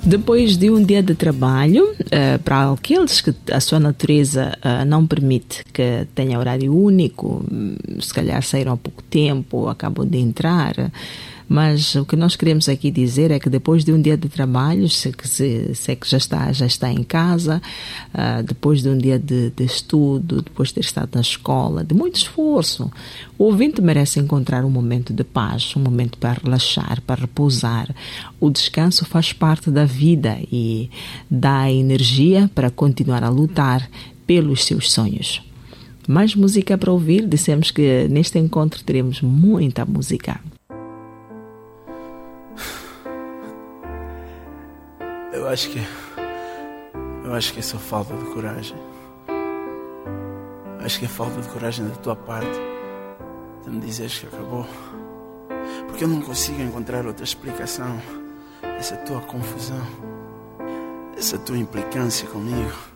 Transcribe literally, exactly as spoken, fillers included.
Depois de um dia de trabalho, uh, para aqueles que a sua natureza uh, não permite que tenha horário único, se calhar saíram há pouco tempo, acabam de entrar, mas o que nós queremos aqui dizer é que depois de um dia de trabalho, se, se, se é que já está, já está em casa, uh, depois de um dia de, de estudo, depois de ter estado na escola, de muito esforço, o ouvinte merece encontrar um momento de paz, um momento para relaxar, para repousar. O descanso faz parte da vida e dá energia para continuar a lutar pelos seus sonhos. Mais música para ouvir, dissemos que neste encontro teremos muita música. Eu acho que... Eu acho que é só falta de coragem. Acho que é falta de coragem da tua parte de me dizeres que acabou. Porque eu não consigo encontrar outra explicação dessa tua confusão, dessa tua implicância comigo.